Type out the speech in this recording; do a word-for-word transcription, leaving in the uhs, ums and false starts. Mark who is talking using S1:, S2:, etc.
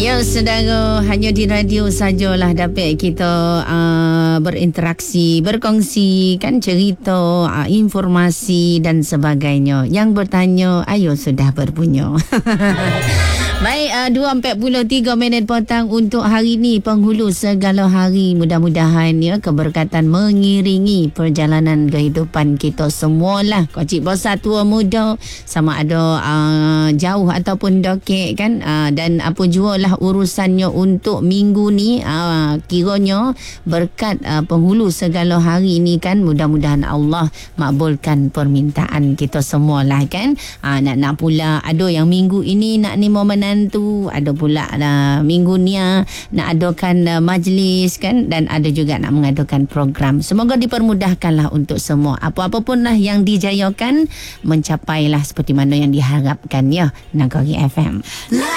S1: Ya, saudara, hanya di radio sajalah dapat kita uh, berinteraksi, berkongsi kan cerita, uh, informasi dan sebagainya. Yang bertanya, ayo sudah berbunyi. Baik, uh, dua empat puluh tiga minit petang untuk hari ini, penghulu segala hari. Mudah-mudahan ya keberkatan mengiringi perjalanan kehidupan kita semualah. Kocik besar tua muda, sama ada uh, jauh ataupun dekat kan, uh, dan apa jualah urusannya untuk minggu ni, uh, kiranya berkat uh, penghulu segala hari ni kan, mudah-mudahan Allah makbulkan permintaan kita semualah kan. Uh, nak-nak pula ada yang minggu ini nak ni momen tu, ada pula uh, minggu ni uh, nak adakan uh, majlis kan, dan ada juga nak mengadakan program. Semoga dipermudahkanlah untuk semua. Apa-apa pun lah yang dijayakan, mencapailah seperti mana yang diharapkan ya Nagari F M.